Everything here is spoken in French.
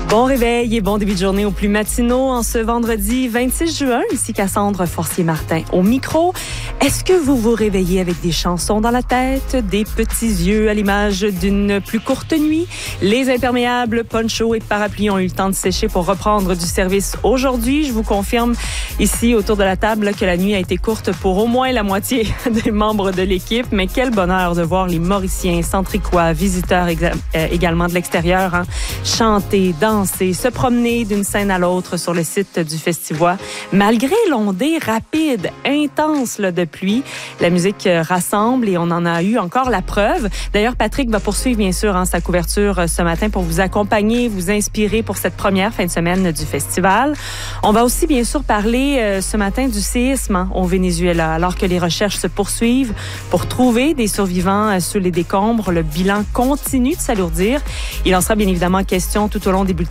Bon réveil et bon début de journée aux plus matinaux en ce vendredi 26 juin. Ici Cassandre Forcier-Martin au micro. Est-ce que vous vous réveillez avec des chansons dans la tête, des petits yeux à l'image d'une plus courte nuit? Les imperméables, poncho et parapluies ont eu le temps de sécher pour reprendre du service aujourd'hui. Je vous confirme ici autour de la table que la nuit a été courte pour au moins la moitié des membres de l'équipe. Mais quel bonheur de voir les Mauriciens, Centricois, visiteurs également de l'extérieur, chanter, danser, se promener d'une scène à l'autre sur le site du Festivois. Malgré l'ondée rapide, intense de pluie, la musique rassemble et on en a eu encore la preuve. D'ailleurs, Patrick va poursuivre bien sûr sa couverture ce matin pour vous accompagner, vous inspirer pour cette première fin de semaine du festival. On va aussi bien sûr parler ce matin du séisme au Venezuela, alors que les recherches se poursuivent pour trouver des survivants sous les décombres. Le bilan continue de s'alourdir. Il en sera bien évidemment question tout au long des bulletins